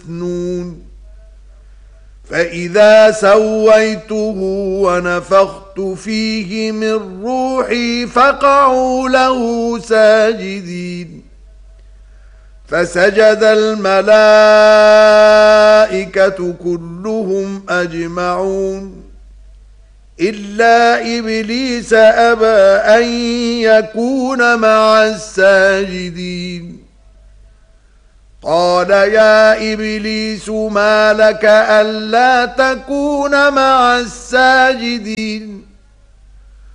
يثنون فإذا سويته ونفخت فيه من روحي فقعوا له ساجدين فسجد الملائكة كلهم أجمعون إلا إبليس أبى أن يكون مع الساجدين قال يا إبليس ما لك ألا تكون مع الساجدين